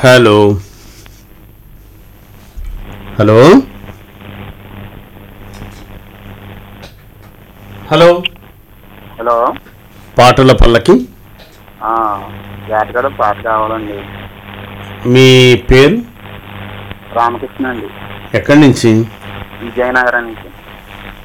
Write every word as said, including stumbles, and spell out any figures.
Hello hello hello hello పాటల పల్లకి. వేటగాడు పాట కావాలండి. మీ పేరు? రామకృష్ణ అండి, ఎక్కడి నుంచి? విజయనగరం నుంచి.